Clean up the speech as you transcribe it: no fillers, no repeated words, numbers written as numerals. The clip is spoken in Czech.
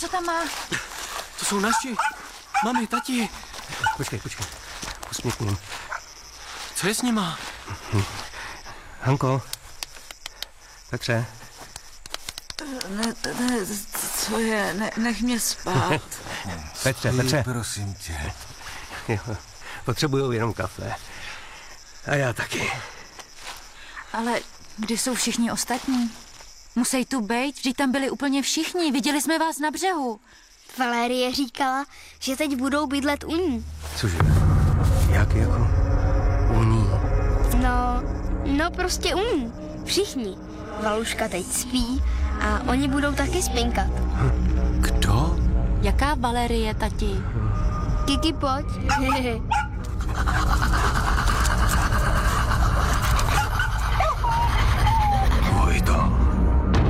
co tam má? To jsou naši. Mami, tati. Počkej. Usměkni. Co je s nima? Hanko. Petře. Ne, co je? Nech mě spát. Petře. Prosím tě. Jo, potřebuju jenom kafe. A já taky. Ale kde jsou všichni ostatní? Musí tu bejt, vždyť tam byli úplně všichni. Viděli jsme vás na břehu. Valérie říkala, že teď budou bydlet u ní. Cože? Jak jako? U ní? No prostě u ní. Všichni. Valuška teď spí a oni budou taky spinkat. Kdo? Jaká Valérie, tati? Kiki, pojď.